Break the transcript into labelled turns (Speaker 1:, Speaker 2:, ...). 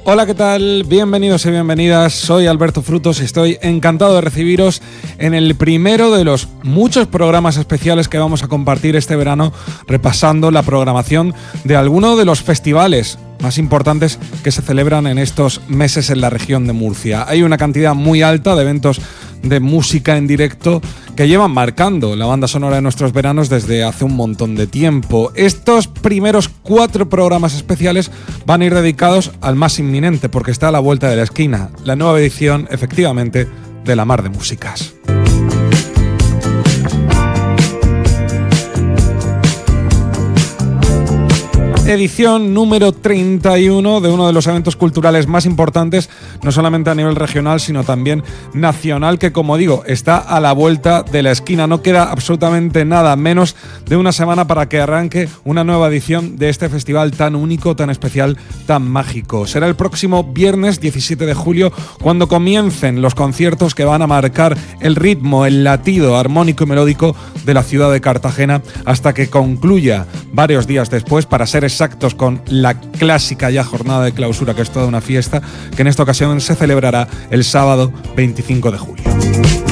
Speaker 1: Hola, ¿qué tal? Bienvenidos y bienvenidas. Soy Alberto Frutos y estoy encantado de recibiros en el primero de los muchos programas especiales que vamos a compartir este verano, repasando la programación de alguno de los festivales más importantes que se celebran en estos meses en la región de Murcia. Hay una cantidad muy alta de eventos de música en directo que llevan marcando la banda sonora de nuestros veranos desde hace un montón de tiempo. Estos primeros 4 programas especiales van a ir dedicados al más inminente, porque está a la vuelta de la esquina, la nueva edición, efectivamente, de La Mar de Músicas. Edición número 31 de uno de los eventos culturales más importantes, no solamente a nivel regional, sino también nacional, que, como digo, está a la vuelta de la esquina. No queda absolutamente nada, menos de una semana para que arranque una nueva edición de este festival tan único, tan especial, tan mágico. Será el próximo viernes 17 de julio cuando comiencen los conciertos que van a marcar el ritmo, el latido armónico y melódico de la ciudad de Cartagena, hasta que concluya varios días después, para ser exactos, con la clásica ya jornada de clausura, que es toda una fiesta, que en esta ocasión se celebrará el sábado 25 de julio.